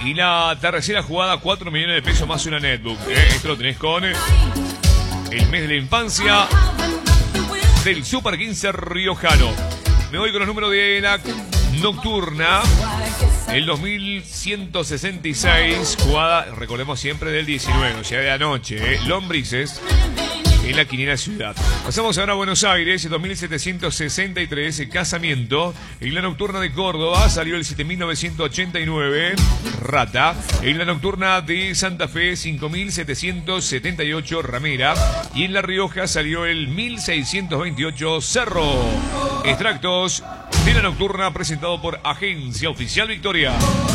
Y la tercera jugada, 4 millones de pesos más una netbook. Esto lo tenés con el mes de la infancia del Super 15 riojano. Me voy con los números de la nocturna. El 2166, jugada, recordemos siempre del 19, o sea de anoche, Lombrices, en la quiniela ciudad. Pasamos ahora a Buenos Aires, el 2763, el casamiento. En la nocturna de Córdoba salió el 7989, Rata. En la nocturna de Santa Fe, 5778, Ramera. Y en La Rioja salió el 1628, Cerro. Extractos de la nocturna presentado por Agencia Oficial Victoria.